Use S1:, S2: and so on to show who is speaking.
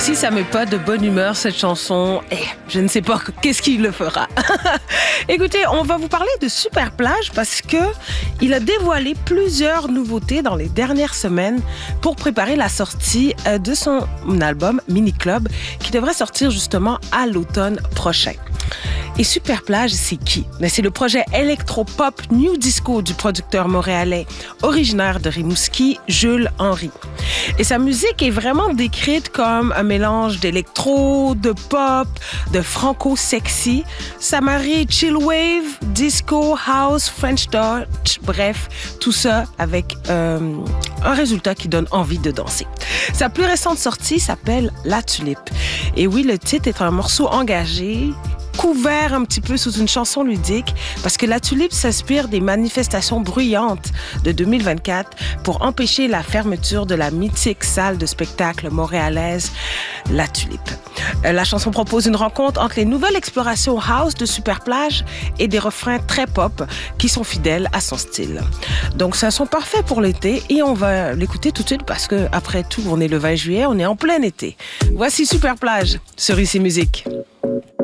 S1: Si ça met pas de bonne humeur, cette chanson, je ne sais pas qu'est-ce qui le fera. Écoutez, on va vous parler de Super Plage parce que il a dévoilé plusieurs nouveautés dans les dernières semaines pour préparer la sortie de son album Mini Club qui devrait sortir justement à l'automne prochain. Et Super Plage, c'est qui? C'est le projet électro-pop New Disco du producteur montréalais originaire de Rimouski, Jules Henry. Et sa musique est vraiment décrite comme un mélange d'électro, de pop, de franco-sexy. Ça marie chill wave, disco, house, French touch, bref, tout ça avec un résultat qui donne envie de danser. Sa plus récente sortie s'appelle La Tulipe. Et oui, le titre est un morceau engagé, couvert un petit peu sous une chanson ludique parce que La Tulipe s'inspire des manifestations bruyantes de 2024 pour empêcher la fermeture de la mythique salle de spectacle montréalaise La Tulipe. La chanson propose une rencontre entre les nouvelles explorations house de Super Plage et des refrains très pop qui sont fidèles à son style. Donc, c'est un son parfait pour l'été et on va l'écouter tout de suite parce que après tout, on est le 20 juillet, on est en plein été. Voici Super Plage sur ICI Musique.